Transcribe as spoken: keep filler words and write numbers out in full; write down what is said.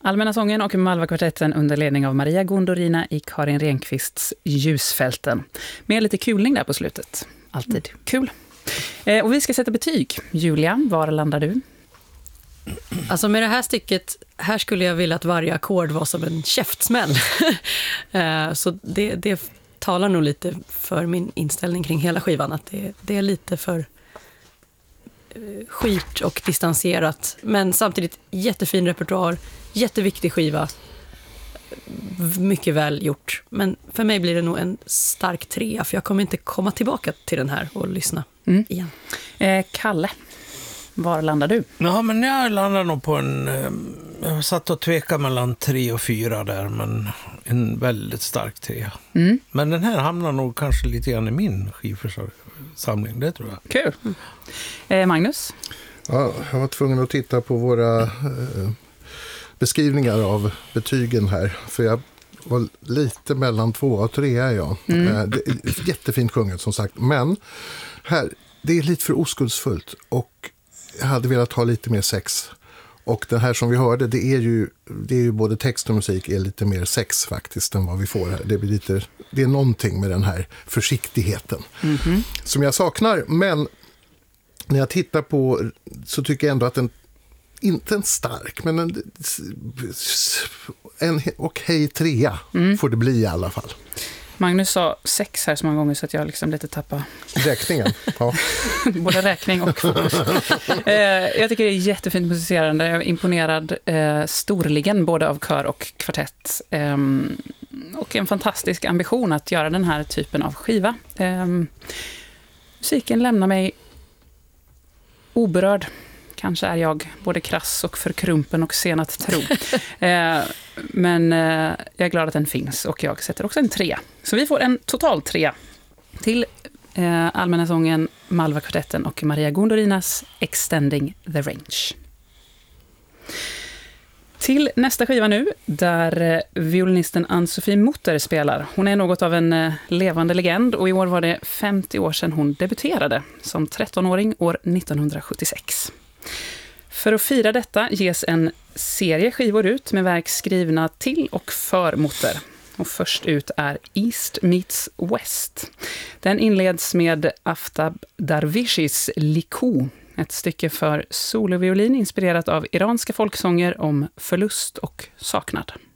Allmänna sången och Malva-kvartetten under ledning av Maria Gondorina i Karin Renqvists Ljusfälten. Med lite kulning där på slutet. Alltid kul. Eh, och vi ska sätta betyg. Julia, var landar du? Alltså med det här stycket, här skulle jag vilja att varje ackord var som en käftsmäll. eh, så det, det talar nog lite för min inställning kring hela skivan. Att det, det är lite för skirt och distanserat, men samtidigt jättefin repertoar, jätteviktig skiva, mycket väl gjort, men för mig blir det nog en stark trea, för jag kommer inte komma tillbaka till den här och lyssna mm. igen. eh, Kalle, var landar du? Ja, men jag landar nog på en eh, jag satt och tvekade mellan tre och fyra där, men en väldigt stark trea. Mm. Men den här hamnar nog kanske lite grann i min skivsamling, det tror jag. Kul. Mm. Eh, Magnus? Ja, jag var tvungen att titta på våra eh, beskrivningar av betygen här, för jag var lite mellan två och tre. Ja. Mm. Eh, det är jättefint sjunget som sagt, men här, det är lite för oskuldsfullt och jag hade velat ha lite mer sex. Och det här som vi hörde, det är ju, det är ju både text och musik är lite mer sex faktiskt än vad vi får här. Det blir lite, det är någonting med den här försiktigheten mm-hmm. som jag saknar, men när jag tittar på så tycker jag ändå att den, inte en stark, men en, en okej trea mm. får det bli i alla fall. Magnus sa sex här så många gånger så att jag liksom lite tappar räkningen. Ja. Både räkning och fokus. eh, jag tycker det är jättefint musicerande. Jag är imponerad eh, storligen både av kör och kvartett. Eh, och en fantastisk ambition att göra den här typen av skiva. Eh, musiken lämnar mig oberörd. Kanske är jag både krass och förkrumpen och sen att tro. eh, men eh, jag är glad att den finns och jag sätter också en trea. Så vi får en total trea till eh, Allmänna sången, Malva-kvartetten och Maria Gondorinas Extending the Range. Till nästa skiva nu, där violinisten Ann-Sofie Mutter spelar. Hon är något av en eh, levande legend och i år var det femtio år sedan hon debuterade som trettonåring år nittonhundrasjuttiosex. För att fira detta ges en serie skivor ut med verk skrivna till och för Mutter. Och först ut är East Meets West. Den inleds med Aftab Darwishis Liku, ett stycke för soloviolin inspirerat av iranska folksånger om förlust och saknad.